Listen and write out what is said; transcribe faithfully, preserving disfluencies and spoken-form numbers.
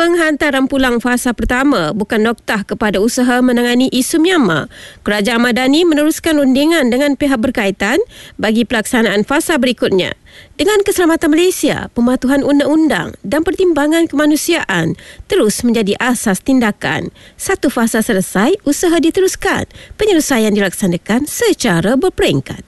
Penghantaran pulang fasa pertama bukan noktah kepada usaha menangani isu Myanmar. Kerajaan Madani meneruskan rundingan dengan pihak berkaitan bagi pelaksanaan fasa berikutnya. Dengan keselamatan Malaysia, pematuhan undang-undang dan pertimbangan kemanusiaan terus menjadi asas tindakan. Satu fasa selesai, usaha diteruskan. Penyelesaian dilaksanakan secara berperingkat.